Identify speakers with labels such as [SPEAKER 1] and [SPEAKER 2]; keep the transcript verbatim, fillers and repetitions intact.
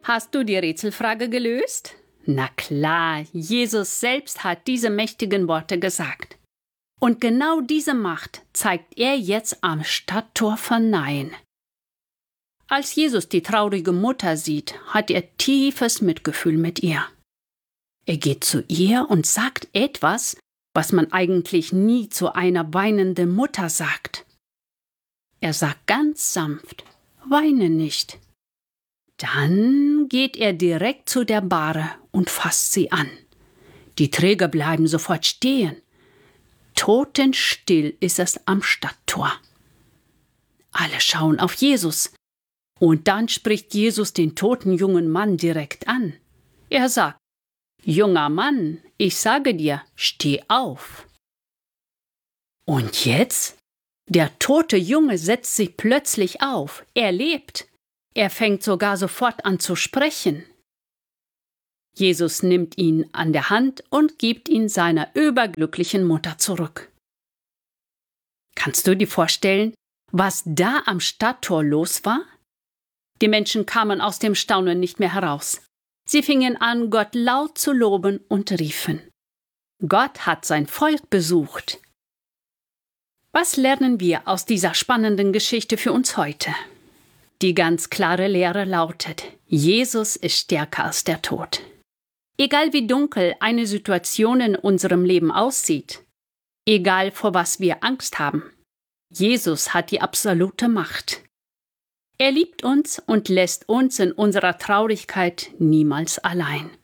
[SPEAKER 1] Hast du die Rätselfrage gelöst? Na klar, Jesus selbst hat diese mächtigen Worte gesagt. Und genau diese Macht zeigt er jetzt am Stadttor von Nain. Als Jesus die traurige Mutter sieht, hat er tiefes Mitgefühl mit ihr. Er geht zu ihr und sagt etwas, was man eigentlich nie zu einer weinenden Mutter sagt. Er sagt ganz sanft, weine nicht. Dann geht er direkt zu der Bahre und fasst sie an. Die Träger bleiben sofort stehen. Totenstill ist es am Stadttor. Alle schauen auf Jesus. Und dann spricht Jesus den toten jungen Mann direkt an. Er sagt, junger Mann, ich sage dir, steh auf. Und jetzt? Der tote Junge setzt sich plötzlich auf. Er lebt. Er fängt sogar sofort an zu sprechen. Jesus nimmt ihn an der Hand und gibt ihn seiner überglücklichen Mutter zurück. Kannst du dir vorstellen, was da am Stadttor los war? Die Menschen kamen aus dem Staunen nicht mehr heraus. Sie fingen an, Gott laut zu loben und riefen: Gott hat sein Volk besucht. Was lernen wir aus dieser spannenden Geschichte für uns heute? Die ganz klare Lehre lautet: Jesus ist stärker als der Tod. Egal wie dunkel eine Situation in unserem Leben aussieht, egal vor was wir Angst haben, Jesus hat die absolute Macht. Er liebt uns und lässt uns in unserer Traurigkeit niemals allein.